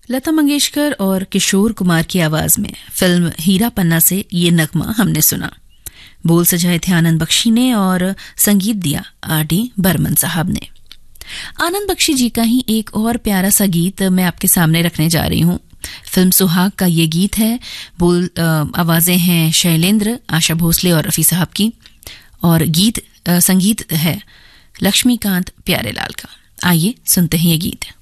लता मंगेशकर और किशोर कुमार की आवाज में फिल्म हीरा पन्ना से ये नगमा हमने सुना। बोल सजाए थे आनंद बख्शी ने और संगीत दिया R.D. बर्मन साहब ने। आनंद बख्शी जी का ही एक और प्यारा सा गीत मैं आपके सामने रखने जा रही हूं। फिल्म सुहाग का ये गीत है। आवाजें हैं शैलेंद्र, आशा भोसले और रफी साहब की, और संगीत है लक्ष्मीकांत प्यारेलाल का। आइए सुनते हैं ये गीत।